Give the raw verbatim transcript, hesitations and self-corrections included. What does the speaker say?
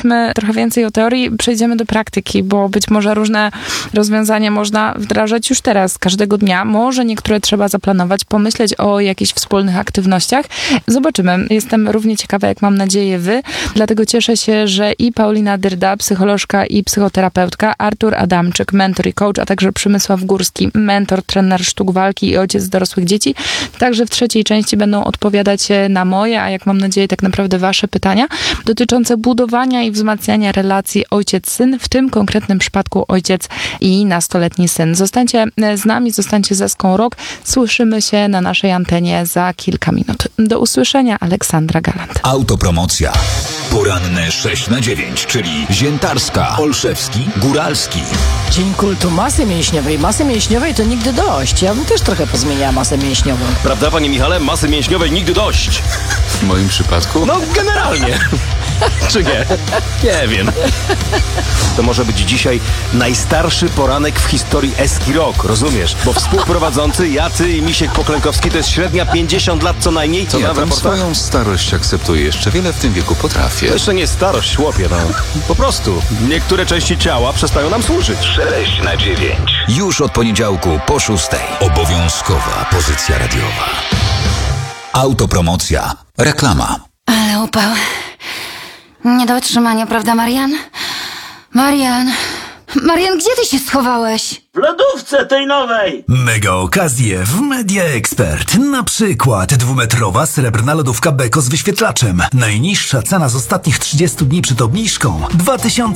usłyszeliśmy trochę więcej o teorii, przejdziemy do praktyki, bo być może różne rozwiązania można wdrażać już teraz, każdego dnia. Może niektóre trzeba zaplanować, pomyśleć o jakichś wspólnych aktywnościach. Zobaczymy. Jestem równie ciekawa, jak mam nadzieję wy. Dlatego cieszę się, że i Paulina Dyrda, psycholożka i psychoterapeutka, Artur Adamczyk, mentor i coach, a także Przemysław Górski, mentor, trener sztuk walki i ojciec dorosłych dzieci, także w trzeciej części będą odpowiadać na moje, a jak mam nadzieję, tak naprawdę wasze pytania dotyczące budowania i wzmacniania relacji ojciec-syn, w tym konkretnym przypadku ojciec i nastoletni syn. Zostańcie z nami, zostańcie ze Eską Rock. Słyszymy się na naszej antenie za kilka minut. Do usłyszenia, Aleksandra Galant. Autopromocja. Poranne sześć na dziewięć, czyli Ziętarska, Olszewski, Góralski. Dzień kultu masy mięśniowej. Masy mięśniowej to nigdy dość. Ja bym też trochę pozmieniała masę mięśniową. Prawda, panie Michale? Masy mięśniowej nigdy dość. W moim przypadku? No, generalnie. Czy nie? Nie wiem. To może być dzisiaj najstarszy poranek w historii Eski Rock, rozumiesz? Bo współprowadzący Jacy i Misiek Poklękowski to jest średnia pięćdziesiąt lat co najmniej. Co ja na w tam raportach? swoją starość akceptuję. Jeszcze wiele w tym wieku potrafię. To jeszcze nie starość, chłopie, no. Po prostu. Niektóre części ciała przestają nam służyć. sześć na dziewięć. Już od poniedziałku po szóstej. Obowiązkowa pozycja radiowa. Autopromocja. Reklama. Ale upał. Nie do wytrzymania, prawda, Marian? Marian! Marian, gdzie ty się schowałeś? W lodówce tej nowej! Mega okazje w Media Expert. Na przykład dwumetrowa srebrna lodówka Beko z wyświetlaczem. Najniższa cena z ostatnich trzydziestu dni przed obniżką dwa tysiące